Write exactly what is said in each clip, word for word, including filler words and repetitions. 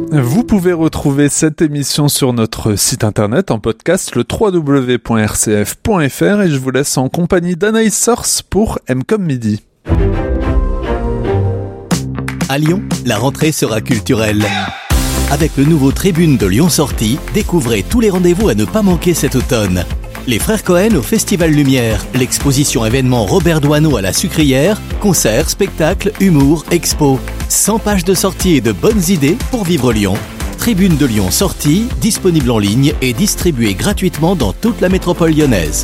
Vous pouvez retrouver cette émission sur notre site internet en podcast, le w w w point r c f point f r, et je vous laisse en compagnie d'Anaïs Source pour M comme Midi. À Lyon, la rentrée sera culturelle. Avec le nouveau Tribune de Lyon Sortie, découvrez tous les rendez-vous à ne pas manquer cet automne. Les Frères Cohen au Festival Lumière, l'exposition événement Robert Doisneau à la Sucrière, concerts, spectacles, humour, expo. cent pages de sorties et de bonnes idées pour vivre Lyon. Tribune de Lyon Sortie, disponible en ligne et distribuée gratuitement dans toute la métropole lyonnaise.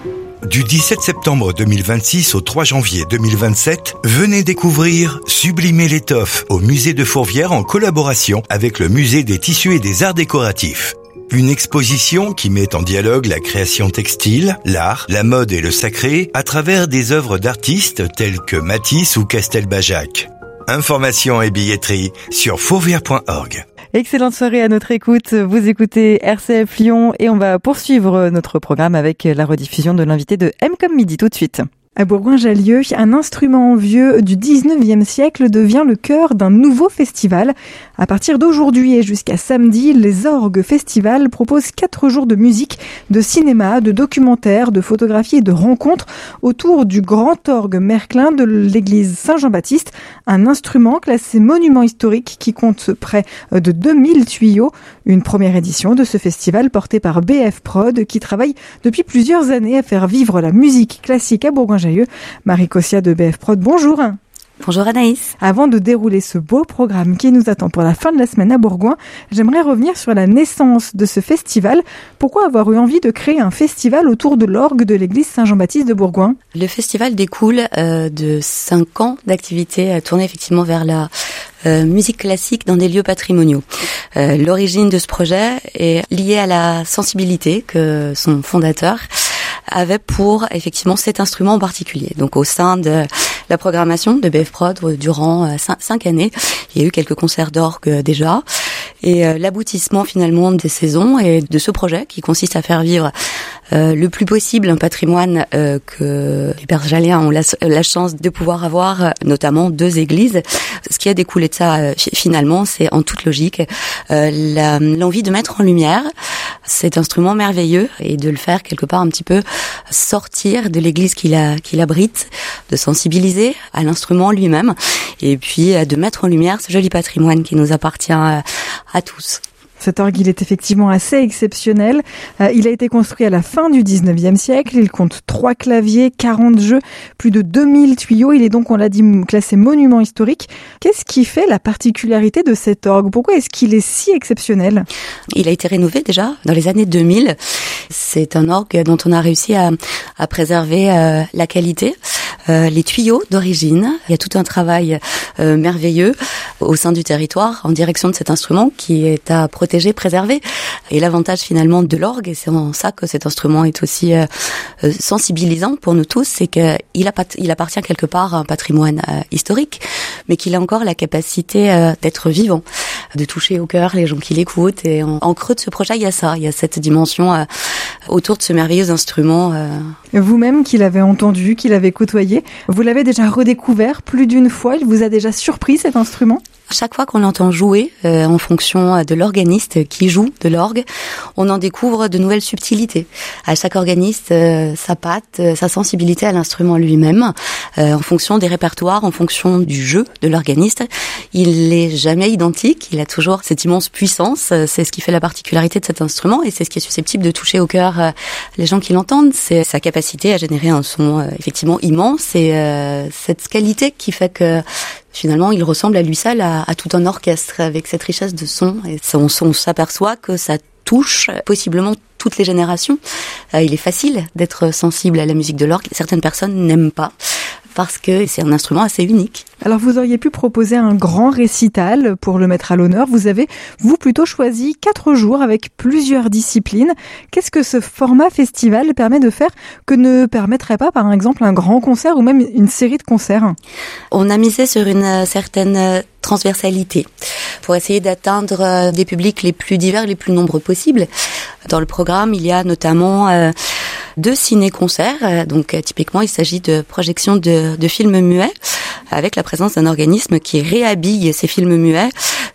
Du dix-sept septembre deux mille vingt-six au trois janvier deux mille vingt-sept, venez découvrir Sublimer l'étoffe au musée de Fourvière en collaboration avec le musée des tissus et des arts décoratifs. Une exposition qui met en dialogue la création textile, l'art, la mode et le sacré à travers des œuvres d'artistes tels que Matisse ou Castelbajac. Informations et billetterie sur fourvière point org. Excellente soirée à notre écoute. Vous écoutez R C F Lyon et on va poursuivre notre programme avec la rediffusion de l'invité de M comme Midi tout de suite. À Bourgoin-Jallieu, un instrument vieux du dix-neuvième siècle devient le cœur d'un nouveau festival. À partir d'aujourd'hui et jusqu'à samedi, les Orgues Festival proposent quatre jours de musique, de cinéma, de documentaires, de photographies et de rencontres autour du grand orgue Merklin de l'église Saint-Jean-Baptiste, un instrument classé monument historique qui compte près de deux mille tuyaux. Une première édition de ce festival porté par B F Prod qui travaille depuis plusieurs années à faire vivre la musique classique à Bourgoin-Jallieu. Marie Cossia de B F Prod, bonjour. Bonjour Anaïs. Avant de dérouler ce beau programme qui nous attend pour la fin de la semaine à Bourgoin, j'aimerais revenir sur la naissance de ce festival. Pourquoi avoir eu envie de créer un festival autour de l'orgue de l'église Saint-Jean-Baptiste de Bourgoin ? Le festival découle euh, de cinq ans d'activité euh, tournée effectivement vers la euh, musique classique dans des lieux patrimoniaux. Euh, l'origine de ce projet est liée à la sensibilité que son fondateur avait pour effectivement cet instrument en particulier. Donc au sein de la programmation de B F Prod durant cinq, cinq années, il y a eu quelques concerts d'orgue déjà. Et euh, l'aboutissement finalement des saisons et de ce projet qui consiste à faire vivre euh, le plus possible un patrimoine euh, que les Bergaliens ont la, la chance de pouvoir avoir, notamment deux églises. Ce qui a découlé de ça euh, finalement, c'est en toute logique euh, la, l'envie de mettre en lumière cet instrument merveilleux et de le faire quelque part un petit peu sortir de l'église qu'il, a, qu'il abrite, de sensibiliser à l'instrument lui-même et puis euh, de mettre en lumière ce joli patrimoine qui nous appartient euh, à tous. Cet orgue, il est effectivement assez exceptionnel. Euh, il a été construit à la fin du dix-neuvième siècle. Il compte trois claviers, quarante jeux, plus de deux mille tuyaux. Il est donc, on l'a dit, classé monument historique. Qu'est-ce qui fait la particularité de cet orgue ? Pourquoi est-ce qu'il est si exceptionnel ? Il a été rénové déjà dans les années deux mille. C'est un orgue dont on a réussi à, à préserver euh, la qualité. Euh, les tuyaux d'origine, il y a tout un travail euh, merveilleux au sein du territoire en direction de cet instrument qui est à protéger, préserver. Et l'avantage finalement de l'orgue, et c'est en ça que cet instrument est aussi euh, euh, sensibilisant pour nous tous, c'est qu'il a, il appartient quelque part à un patrimoine euh, historique, mais qu'il a encore la capacité euh, d'être vivant, de toucher au cœur les gens qui l'écoutent. Et en, en creux de ce projet, il y a ça, il y a cette dimension euh, autour de ce merveilleux instrument. Euh. Vous-même qui l'avez entendu, qui l'avez côtoyé, vous l'avez déjà redécouvert plus d'une fois, il vous a déjà surpris cet instrument ? Chaque fois qu'on l'entend jouer, euh, en fonction de l'organiste qui joue de l'orgue, on en découvre de nouvelles subtilités. À chaque organiste, euh, sa patte, euh, sa sensibilité à l'instrument lui-même, euh, en fonction des répertoires, en fonction du jeu de l'organiste. Il n'est jamais identique, il a toujours cette immense puissance. C'est ce qui fait la particularité de cet instrument et c'est ce qui est susceptible de toucher au cœur euh, les gens qui l'entendent. C'est sa capacité à générer un son euh, effectivement immense et euh, cette qualité qui fait que finalement, il ressemble à lui seul à, à tout un orchestre avec cette richesse de son. Et on, on s'aperçoit que ça touche possiblement toutes les générations. Euh, il est facile d'être sensible à la musique de l'orgue. Certaines personnes n'aiment pas parce que c'est un instrument assez unique. Alors vous auriez pu proposer un grand récital pour le mettre à l'honneur. Vous avez, vous, plutôt choisi quatre jours avec plusieurs disciplines. Qu'est-ce que ce format festival permet de faire que ne permettrait pas, par exemple, un grand concert ou même une série de concerts ? On a misé sur une certaine transversalité pour essayer d'atteindre des publics les plus divers, les plus nombreux possibles. Dans le programme, il y a notamment euh, deux ciné-concerts. Donc euh, typiquement, il s'agit de projections de, de films muets avec la présence d'un organisme qui réhabille ces films muets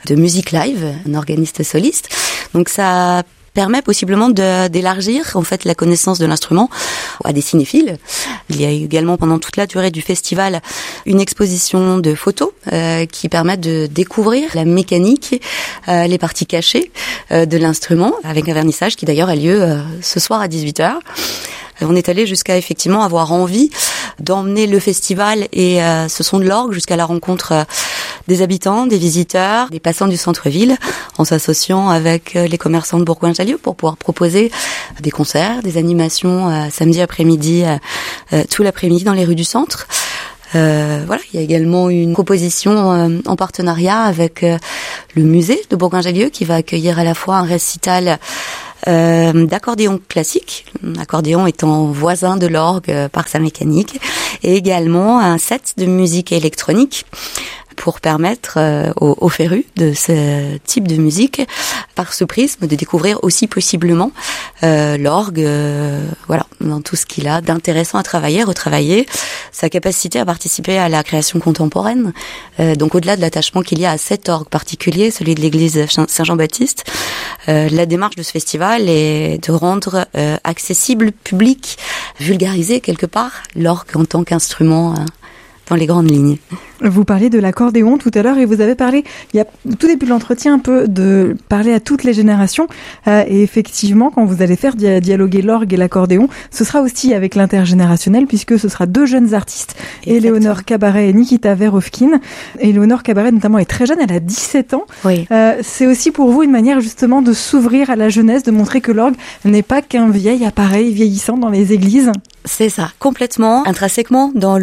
de musique live, un organiste soliste. Donc ça permet possiblement de, d'élargir en fait la connaissance de l'instrument à des cinéphiles. Il y a également pendant toute la durée du festival une exposition de photos euh, qui permettent de découvrir la mécanique, euh, les parties cachées euh, de l'instrument, avec un vernissage qui d'ailleurs a lieu euh, ce soir à dix-huit heures. On est allé jusqu'à effectivement avoir envie d'emmener le festival et euh, ce son de l'orgue jusqu'à la rencontre euh, des habitants, des visiteurs, des passants du centre-ville, en s'associant avec euh, les commerçants de Bourgoin-Jallieu pour pouvoir proposer des concerts, des animations euh, samedi après-midi, euh, euh, tout l'après-midi dans les rues du centre. Euh, voilà, il y a également une proposition euh, en partenariat avec euh, le musée de Bourgoin-Jallieu qui va accueillir à la fois un récital Euh, d'accordéon classique, l'accordéon étant voisin de l'orgue euh, par sa mécanique, et également un set de musique électronique pour permettre euh, aux, aux férus de ce type de musique, par ce prisme, de découvrir aussi possiblement euh, l'orgue, euh, voilà, dans tout ce qu'il a d'intéressant à travailler, retravailler, sa capacité à participer à la création contemporaine. Euh, donc au-delà de l'attachement qu'il y a à cet orgue particulier, celui de l'église Saint-Jean-Baptiste, euh, la démarche de ce festival est de rendre euh, accessible, public, vulgariser quelque part l'orgue en tant qu'instrument euh, dans les grandes lignes. Vous parliez de l'accordéon tout à l'heure et vous avez parlé, il y a tout début de l'entretien, un peu de parler à toutes les générations. Euh, et effectivement, quand vous allez faire dia- dialoguer l'orgue et l'accordéon, ce sera aussi avec l'intergénérationnel puisque ce sera deux jeunes artistes, Éléonore Cabaret et Nikita Verovkin. Éléonore Cabaret notamment est très jeune, elle a dix-sept ans. Oui. Euh, c'est aussi pour vous une manière justement de s'ouvrir à la jeunesse, de montrer que l'orgue n'est pas qu'un vieil appareil vieillissant dans les églises. C'est ça, complètement, intrinsèquement dans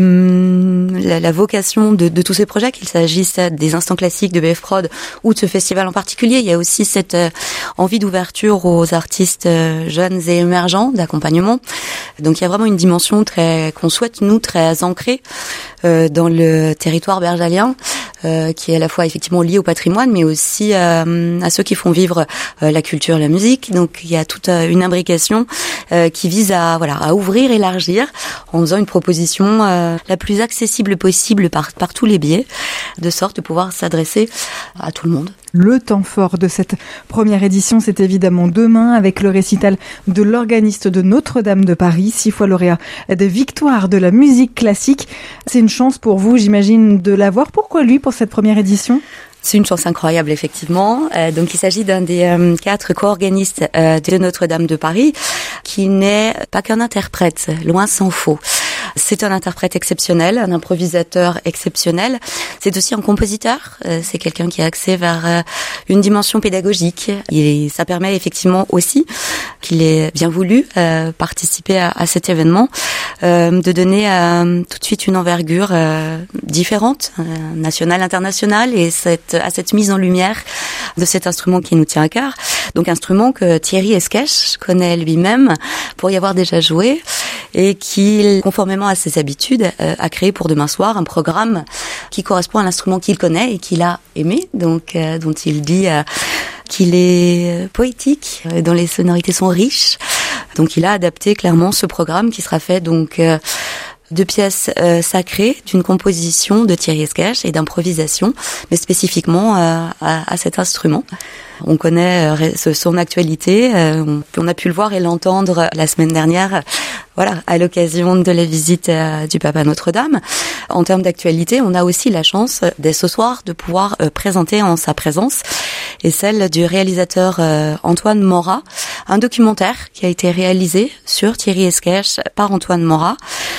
le la, la vocation de, de tous ces projets, qu'il s'agisse des instants classiques de B F Prod ou de ce festival en particulier. Il y a aussi cette euh, envie d'ouverture aux artistes euh, jeunes et émergents, d'accompagnement. Donc il y a vraiment une dimension très qu'on souhaite nous très ancrée euh, dans le territoire bergalien, euh, qui est à la fois effectivement lié au patrimoine, mais aussi euh, à ceux qui font vivre euh, la culture, la musique. Donc il y a toute euh, une imbrication euh, qui vise à voilà à ouvrir, élargir, en faisant une proposition euh, la plus accessible possible par par tous les biais, de sorte de pouvoir s'adresser à tout le monde. Le temps fort de cette première édition, c'est évidemment demain avec le récital de l'organiste de Notre-Dame de Paris, six fois lauréat des victoires de la musique classique. C'est une chance pour vous, j'imagine, de l'avoir. Pourquoi lui pour cette première édition ? C'est une chance incroyable, effectivement. Euh, donc, il s'agit d'un des euh, quatre co-organistes euh, de Notre-Dame de Paris, qui n'est pas qu'un interprète, loin s'en faut. C'est un interprète exceptionnel, un improvisateur exceptionnel. C'est aussi un compositeur. Euh, c'est quelqu'un qui a accès vers euh, une dimension pédagogique. Et ça permet effectivement aussi qu'il ait bien voulu euh, participer à, à cet événement, euh, de donner euh, tout de suite une envergure euh, différente, euh, nationale, internationale, et cette à cette mise en lumière de cet instrument qui nous tient à cœur. Donc instrument que Thierry Esquèche connaît lui-même pour y avoir déjà joué et qui, conformément à ses habitudes, euh, a créé pour demain soir un programme qui correspond à l'instrument qu'il connaît et qu'il a aimé, donc euh, dont il dit euh, qu'il est poétique, euh, dont les sonorités sont riches. Donc il a adapté clairement ce programme qui sera fait donc euh, de pièces euh, sacrées, d'une composition de Thierry Esquèche et d'improvisation, mais spécifiquement euh, à, à cet instrument. On connaît euh, son actualité, euh, on, on a pu le voir et l'entendre la semaine dernière, voilà, à l'occasion de la visite euh, du Papa Notre-Dame. En termes d'actualité, on a aussi la chance, dès ce soir, de pouvoir euh, présenter en sa présence, et celle du réalisateur euh, Antoine Morat, un documentaire qui a été réalisé sur Thierry Esquèche par Antoine Morat,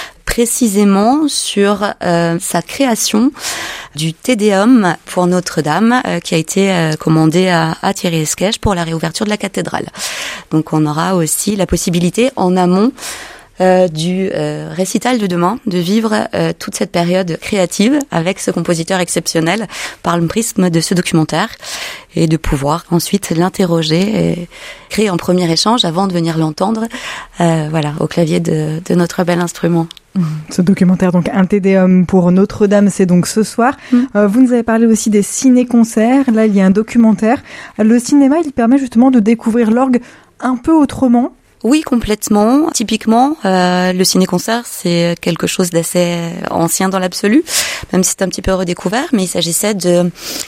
précisément sur euh, sa création du Te Deum pour Notre-Dame, euh, qui a été euh, commandé à, à Thierry Esquèche pour la réouverture de la cathédrale. Donc on aura aussi la possibilité en amont Euh, du euh, récital de demain, de vivre euh, toute cette période créative avec ce compositeur exceptionnel par le prisme de ce documentaire, et de pouvoir ensuite l'interroger et créer un premier échange avant de venir l'entendre euh, voilà, au clavier de, de notre bel instrument. Ce documentaire, donc un Te Deum pour Notre-Dame, c'est donc ce soir. Mm. Euh, vous nous avez parlé aussi des ciné-concerts. Là, il y a un documentaire. Le cinéma, il permet justement de découvrir l'orgue un peu autrement. Oui, complètement. Typiquement, euh, le ciné-concert, c'est quelque chose d'assez ancien dans l'absolu, même si c'est un petit peu redécouvert, mais il s'agissait de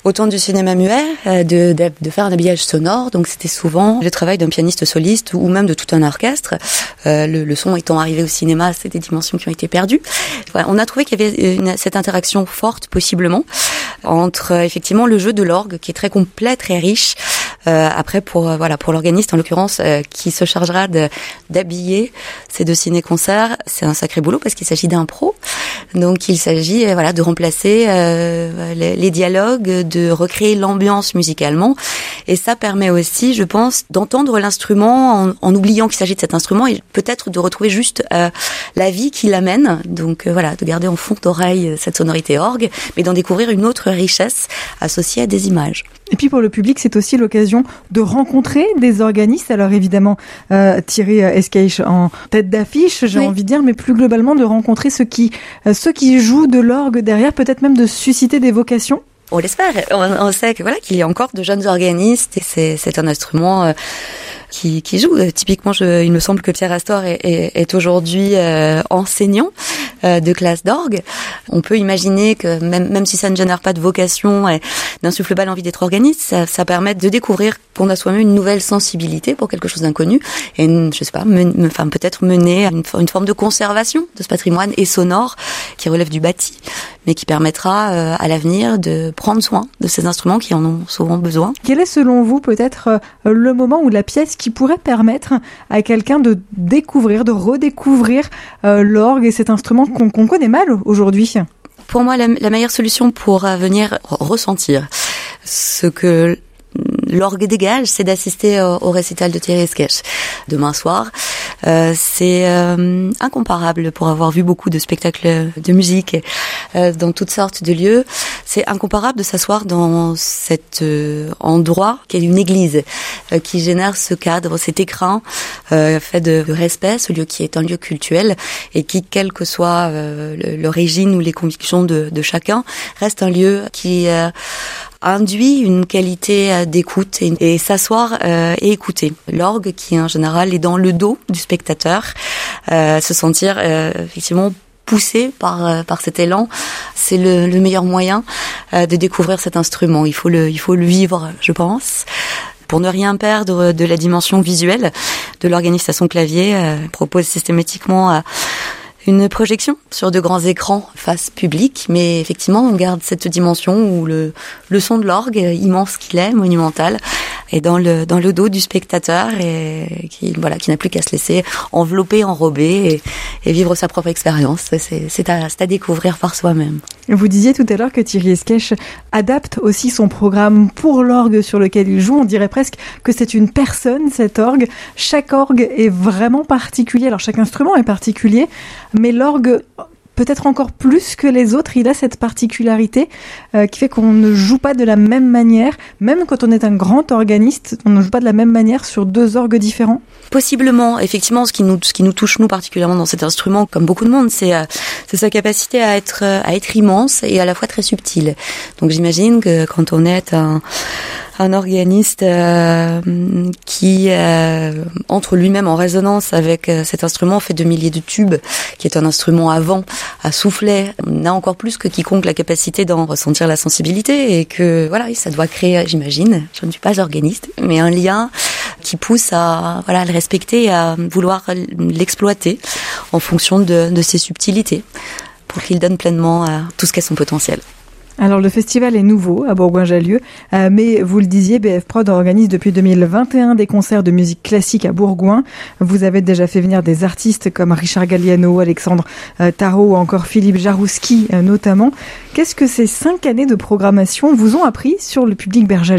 autant du cinéma muet, euh, de, de, de faire un habillage sonore. Donc c'était souvent le travail d'un pianiste soliste ou même de tout un orchestre. Euh, le, le son étant arrivé au cinéma, c'est des dimensions qui ont été perdues. Voilà, on a trouvé qu'il y avait une, cette interaction forte, possiblement, entre euh, effectivement le jeu de l'orgue, qui est très complet, très riche. Euh, après, pour euh, voilà, pour l'organiste en l'occurrence, euh, qui se chargera de, d'habiller ces deux ciné-concerts, c'est un sacré boulot parce qu'il s'agit d'un pro. Donc, il s'agit euh, voilà de remplacer euh, les, les dialogues, de recréer l'ambiance musicalement, et ça permet aussi, je pense, d'entendre l'instrument en, en oubliant qu'il s'agit de cet instrument et peut-être de retrouver juste euh, la vie qui l'amène. Donc euh, voilà, de garder en fond d'oreille cette sonorité orgue, mais d'en découvrir une autre richesse associée à des images. Et puis pour le public, c'est aussi l'occasion de rencontrer des organistes. Alors évidemment, euh, Thierry Esquèche en tête d'affiche, j'ai oui. envie de dire, mais plus globalement de rencontrer ceux qui, euh, ceux qui jouent de l'orgue derrière, peut-être même de susciter des vocations. On l'espère. On, on sait que voilà qu'il y a encore de jeunes organistes et c'est, c'est un instrument euh, qui, qui joue. Typiquement, je, il me semble que Pierre Astor est, est, est aujourd'hui euh, enseignant euh, de classe d'orgue. On peut imaginer que même, même si ça ne génère pas de vocation et n'insuffle pas l'envie d'être organiste, ça, ça permet de découvrir qu'on a soi-même une nouvelle sensibilité pour quelque chose d'inconnu et une, je sais pas, men, enfin peut-être mener à une, une forme de conservation de ce patrimoine et sonore qui relève du bâti, mais qui permettra euh, à l'avenir de prendre soin de ces instruments qui en ont souvent besoin. Quel est selon vous peut-être euh, le moment ou la pièce qui pourrait permettre à quelqu'un de découvrir, de redécouvrir euh, l'orgue et cet instrument qu'on, qu'on connaît mal aujourd'hui? Pour moi, la, la meilleure solution pour euh, venir ressentir ce que l'orgue dégage, c'est d'assister au, au récital de Thierry Esquèche demain soir. Euh, c'est euh, incomparable pour avoir vu beaucoup de spectacles de musique euh, dans toutes sortes de lieux. C'est incomparable de s'asseoir dans cet euh, endroit qui est une église, euh, qui génère ce cadre, cet écrin euh, fait de respect, ce lieu qui est un lieu cultuel et qui, quelle que soit euh, l'origine ou les convictions de, de chacun, reste un lieu qui euh, induit une qualité d'écoute et, et s'asseoir euh, et écouter. L'orgue qui en général est dans le dos du spectateur, euh, se sentir euh, effectivement poussé par euh, par cet élan, c'est le, le meilleur moyen euh, de découvrir cet instrument. Il faut le il faut le vivre, je pense. Pour ne rien perdre de la dimension visuelle de l'organiste à son clavier, euh, propose systématiquement euh, une projection sur de grands écrans face public, mais effectivement on garde cette dimension où le, le son de l'orgue, immense qu'il est, monumental, est dans le, dans le dos du spectateur et qui, voilà, qui n'a plus qu'à se laisser envelopper, enrober et, et vivre sa propre expérience. C'est, c'est, à, c'est à découvrir par soi-même. Vous disiez tout à l'heure que Thierry Esquèche adapte aussi son programme pour l'orgue sur lequel il joue. On dirait presque que c'est une personne, cet orgue. Chaque orgue est vraiment particulier. Alors chaque instrument est particulier, mais l'orgue, peut-être encore plus que les autres, il a cette particularité euh, qui fait qu'on ne joue pas de la même manière. Même quand on est un grand organiste, on ne joue pas de la même manière sur deux orgues différents. Possiblement, effectivement, ce qui nous ce qui nous touche nous particulièrement dans cet instrument, comme beaucoup de monde, c'est euh, c'est sa capacité à être à être immense et à la fois très subtile. Donc j'imagine que quand on est un un organiste euh, qui euh, entre lui-même en résonance avec euh, cet instrument fait de milliers de tubes, qui est un instrument à vent, à soufflet, on a encore plus que quiconque la capacité d'en ressentir la sensibilité et que voilà, ça doit créer, j'imagine, je ne suis pas organiste, mais un lien qui pousse à voilà à le respecter et à vouloir l'exploiter en fonction de, de ses subtilités pour qu'il donne pleinement à tout ce qu'est son potentiel. Alors le festival est nouveau à Bourgoin-Jallieu, euh, mais vous le disiez, B F Prod organise depuis deux mille vingt et un des concerts de musique classique à Bourgoin. Vous avez déjà fait venir des artistes comme Richard Galliano, Alexandre euh, Tarot ou encore Philippe Jarouski euh, notamment. Qu'est-ce que ces cinq années de programmation vous ont appris sur le public bergallien ?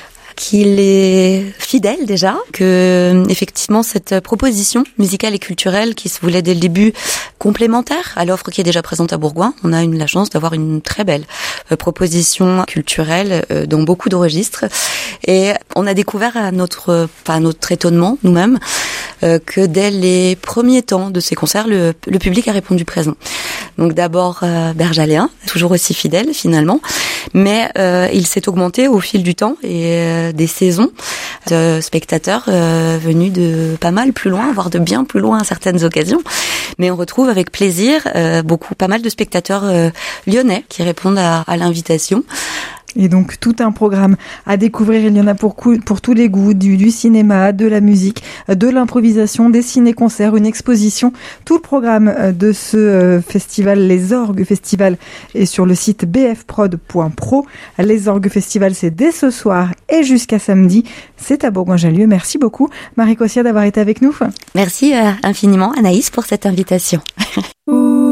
Qu'il est fidèle déjà, que effectivement cette proposition musicale et culturelle qui se voulait dès le début complémentaire à l'offre qui est déjà présente à Bourgoin, on a une, la chance d'avoir une très belle euh, proposition culturelle euh, dans beaucoup de registres et on a découvert à notre, enfin à notre étonnement nous-mêmes euh, que dès les premiers temps de ces concerts, le, le public a répondu présent. Donc d'abord euh, bergalléen, toujours aussi fidèle finalement, mais euh, il s'est augmenté au fil du temps et euh, des saisons de spectateurs euh, venus de pas mal plus loin, voire de bien plus loin à certaines occasions. Mais on retrouve avec plaisir euh, beaucoup, pas mal de spectateurs euh, lyonnais qui répondent à, à l'invitation. Et donc tout un programme à découvrir, il y en a pour, cou- pour tous les goûts, du, du cinéma, de la musique, de l'improvisation, des ciné-concerts, une exposition. Tout le programme de ce euh, festival, les Orgues Festival, est sur le site b f prod point pro. Les Orgues Festival, c'est dès ce soir et jusqu'à samedi. C'est à Bourgoin-Jallieu. Merci beaucoup, Marie Cossiat, d'avoir été avec nous. Merci euh, infiniment, Anaïs, pour cette invitation.